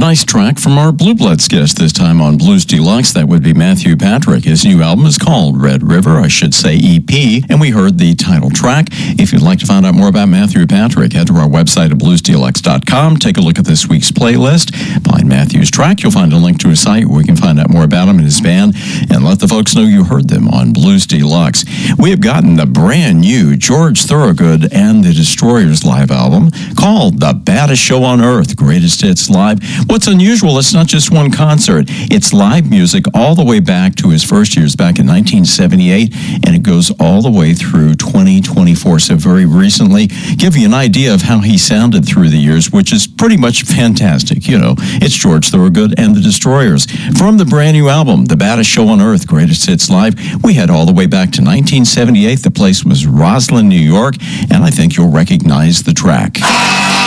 nice track from our Blue Bloods guest this time on Blues Deluxe. That would be Matthew Patrick. His new album is called Red River, I should say EP, and we heard the title track. If you'd like to find out more about Matthew Patrick, head to our website at bluesdeluxe.com. Take a look at this week's playlist. Behind Matthew's track, you'll find a link to his site where you can find out more about him and his band, and let the folks know you heard them on Blues Deluxe. We have gotten the brand new George Thorogood and the Destroyers live album called The Baddest Show on Earth, Greatest Hits Live. What's unusual, it's not just one concert. It's live music all the way back to his first years back in 1978, and it goes all the way through 2024. So very recently, give you an idea of how he sounded through the years, which is pretty much fantastic. You know, it's George Thorogood and the Destroyers. From the brand new album, The Baddest Show on Earth, Greatest Hits Live, we head all the way back to 1978. The place was Roslyn, New York, and I think you'll recognize the track.